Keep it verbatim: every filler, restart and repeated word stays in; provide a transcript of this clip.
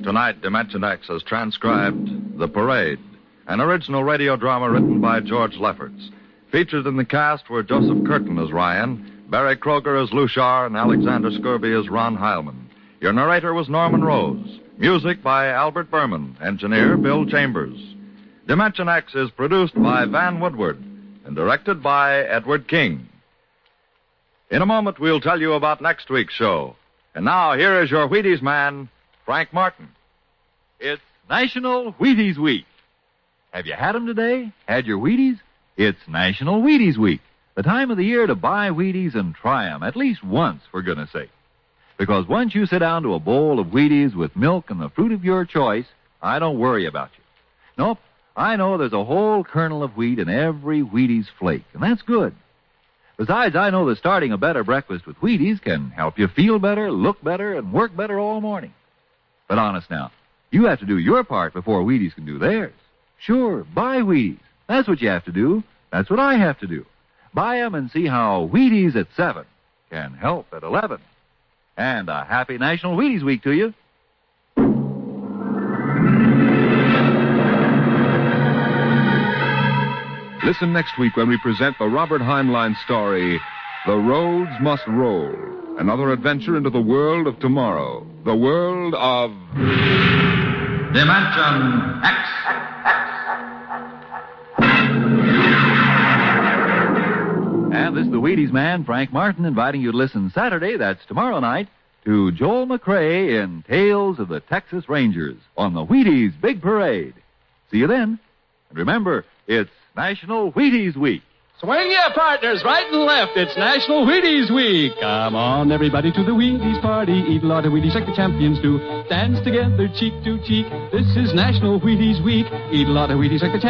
Tonight, Dimension X has transcribed The Parade, an original radio drama written by George Lefferts. Featured in the cast were Joseph Curtin as Ryan, Barry Kroger as Lushar, and Alexander Scurby as Ron Heilman. Your narrator was Norman Rose. Music by Albert Berman. Engineer Bill Chambers. Dimension X is produced by Van Woodward and directed by Edward King. In a moment, we'll tell you about next week's show. And now, here is your Wheaties man, Frank Martin. It's National Wheaties Week. Have you had them today? Had your Wheaties? It's National Wheaties Week, the time of the year to buy Wheaties and try them at least once, for goodness sake. Because once you sit down to a bowl of Wheaties with milk and the fruit of your choice, I don't worry about you. Nope, I know there's a whole kernel of wheat in every Wheaties flake, and that's good. Besides, I know that starting a better breakfast with Wheaties can help you feel better, look better, and work better all morning. But honest now, you have to do your part before Wheaties can do theirs. Sure, buy Wheaties. That's what you have to do. That's what I have to do. Buy them and see how Wheaties at seven can help at eleven. And a happy National Wheaties Week to you. Listen next week when we present the Robert Heinlein story, The Roads Must Roll. Another adventure into the world of tomorrow. The world of... Dimension X. And this is the Wheaties man, Frank Martin, inviting you to listen Saturday, that's tomorrow night, to Joel McCrea in Tales of the Texas Rangers on the Wheaties Big Parade. See you then. And remember, it's National Wheaties Week. Swing your partners right and left. It's National Wheaties Week. Come on, everybody, to the Wheaties party. Eat a lot of Wheaties like the champions do. Dance together, cheek to cheek. This is National Wheaties Week. Eat a lot of Wheaties like the champions